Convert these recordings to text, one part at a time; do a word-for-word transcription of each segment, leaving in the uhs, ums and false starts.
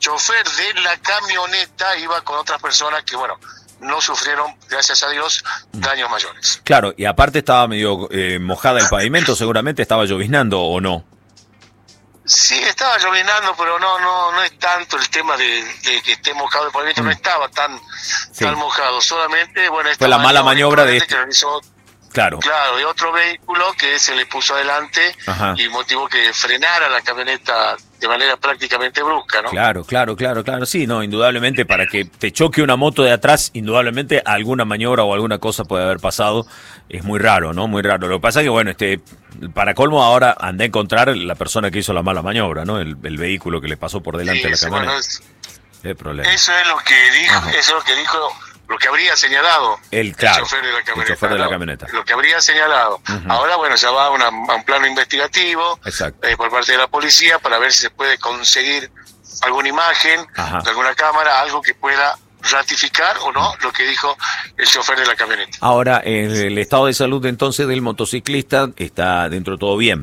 chofer de la camioneta iba con otras personas que, bueno, no sufrieron, gracias a Dios, daños mayores. Claro, y aparte estaba medio eh, mojada el pavimento, seguramente estaba lloviznando, ¿o no? Sí, estaba lloviznando, pero no no no es tanto el tema de, de que esté mojado el pavimento, mm. no estaba tan, sí. tan mojado, solamente, bueno, esta fue la mala maniobra de este... Claro. Claro, de otro vehículo que se le puso adelante. Ajá. Y motivó que frenara la camioneta de manera prácticamente brusca, ¿no? Claro, claro, claro, claro. Sí, no, indudablemente para que te choque una moto de atrás, indudablemente alguna maniobra o alguna cosa puede haber pasado. Es muy raro, ¿no? Muy raro. Lo que pasa es que, bueno, este, para colmo ahora andé a encontrar la persona que hizo la mala maniobra, ¿no? El, el vehículo que le pasó por delante de sí, la camioneta. Bueno, es, el problema. Eso es lo que dijo, Ajá. eso es lo que dijo... Lo que habría señalado el, claro, el chofer de la camioneta. El chofer de la camioneta. Lo que habría señalado. Uh-huh. Ahora, bueno, ya va a, una, a un plano investigativo eh, por parte de la policía para ver si se puede conseguir alguna imagen, Ajá. de alguna cámara, algo que pueda ratificar o no lo que dijo el chofer de la camioneta. Ahora, el, el estado de salud entonces del motociclista está dentro de todo bien.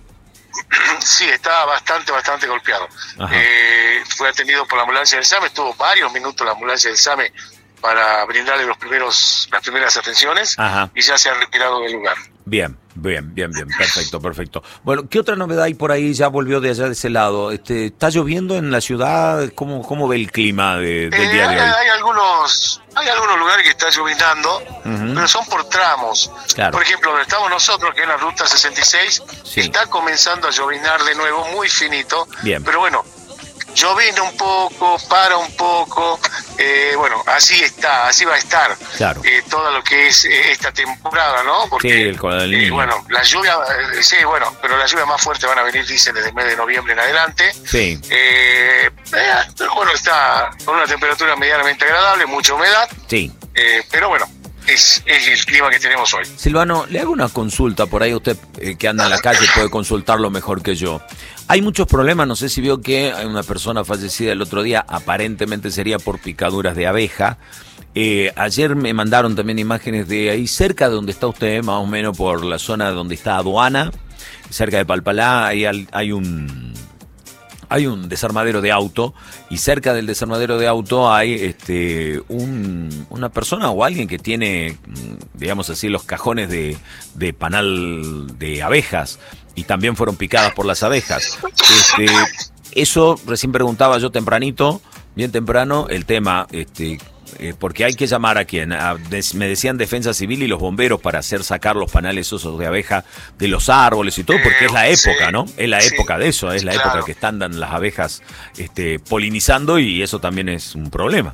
Sí, está bastante, bastante golpeado. Eh, fue atendido por la ambulancia del SAME, estuvo varios minutos la ambulancia del SAME para brindarle los primeros las primeras atenciones. Ajá. Y ya se ha retirado del lugar. Bien, bien, bien, bien, perfecto, perfecto. Bueno, ¿qué otra novedad hay por ahí? Ya volvió de allá de ese lado. Este, ¿está lloviendo en la ciudad? ¿Cómo, cómo ve el clima de, del eh, día de hay, hoy? Hay algunos, hay algunos lugares que está llovinando, uh-huh. pero son por tramos. Claro. Por ejemplo, donde estamos nosotros, que es la ruta sesenta y seis, sí. está comenzando a llovinar de nuevo, muy finito. Bien. Pero bueno, llovina un poco, para un poco, eh, bueno, así está, así va a estar claro. eh, todo lo que es eh, esta temporada, ¿no? Porque, sí, el del eh, bueno, la lluvia, eh, sí, bueno, pero las lluvias más fuertes van a venir, dicen, desde el mes de noviembre en adelante. Sí. Eh, eh, pero bueno, está con una temperatura medianamente agradable, mucha humedad. Sí. Eh, pero bueno, es, es el clima que tenemos hoy. Silvano, le hago una consulta, por ahí usted eh, que anda en la calle puede consultarlo mejor que yo. Hay muchos problemas, no sé si vio que hay una persona fallecida el otro día, aparentemente sería por picaduras de abeja. Eh, ayer me mandaron también imágenes de ahí cerca de donde está usted, más o menos por la zona donde está aduana, cerca de Palpalá, hay, hay un... Hay un desarmadero de auto y cerca del desarmadero de auto hay este un, una persona o alguien que tiene, digamos así, los cajones de, de panal de abejas y también fueron picadas por las abejas. Este, eso recién preguntaba yo tempranito, bien temprano, el tema, este, eh, porque hay que llamar a quien, a, des, me decían Defensa Civil y los bomberos para hacer sacar los panales esos de abeja de los árboles y todo, porque es la época, sí, ¿no? Es la sí, época de eso, es la claro. época que están las abejas este, polinizando y eso también es un problema.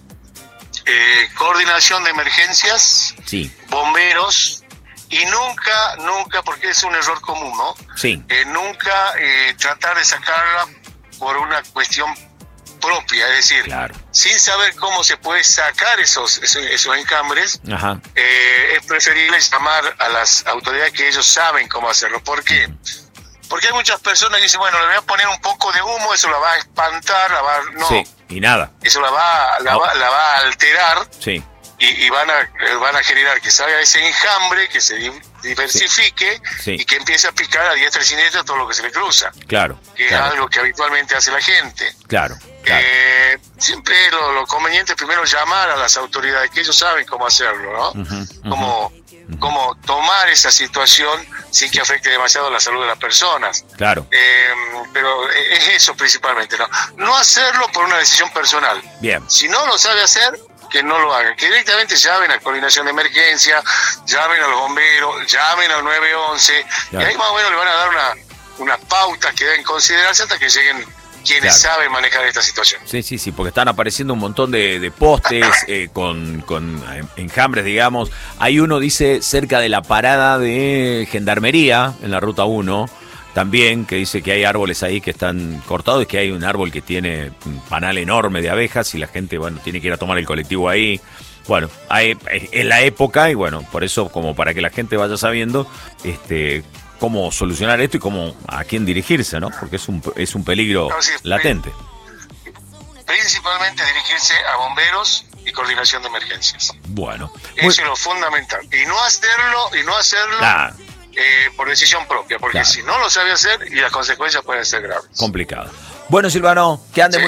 Eh, coordinación de emergencias, sí. bomberos y nunca, nunca, porque es un error común, ¿no? Sí. Eh, nunca eh, tratar de sacarla por una cuestión propia, es decir, claro. sin saber cómo se puede sacar esos esos, esos encambres, eh, es preferible llamar a las autoridades que ellos saben cómo hacerlo. ¿Por qué? Porque hay muchas personas que dicen, bueno, le voy a poner un poco de humo, eso la va a espantar, la va a... No, sí, y nada. Eso la va, la, no. va, la va a alterar sí. y, y van a van a generar que salga ese enjambre, que se diversifique sí. Sí. y que empiece a picar a diestra y siniestra todo lo que se le cruza. Claro. Que claro. es algo que habitualmente hace la gente. Claro. Claro. Eh, siempre lo, lo conveniente es primero llamar a las autoridades, que ellos saben cómo hacerlo, ¿no? Uh-huh, uh-huh. Cómo, uh-huh. cómo tomar esa situación sin que afecte demasiado la salud de las personas. Claro. Eh, pero es eso principalmente, ¿no? No hacerlo por una decisión personal. Bien. Si no lo sabe hacer, que no lo hagan, que directamente llamen a coordinación de emergencia, llamen a los bomberos, llamen al nueve once, claro. y ahí más o menos le van a dar una, una pauta que deben considerarse hasta que lleguen quienes claro. saben manejar esta situación. Sí, sí, sí, porque están apareciendo un montón de, de postes eh, con, con enjambres, digamos. Hay uno, dice, cerca de la parada de Gendarmería, en la Ruta uno, también, que dice que hay árboles ahí que están cortados y que hay un árbol que tiene un panal enorme de abejas y la gente, bueno, tiene que ir a tomar el colectivo ahí. Bueno, hay, es la época y bueno, por eso, como para que la gente vaya sabiendo, este... cómo solucionar esto y cómo a quién dirigirse, ¿no? Porque es un es un peligro no, sí, latente. Principalmente dirigirse a bomberos y coordinación de emergencias. Bueno. Eso muy... es lo fundamental. Y no hacerlo, y no hacerlo nah. eh, por decisión propia, porque nah. si no lo sabe hacer, y las consecuencias pueden ser graves. Complicado. Bueno, Silvano, que ande sí. muy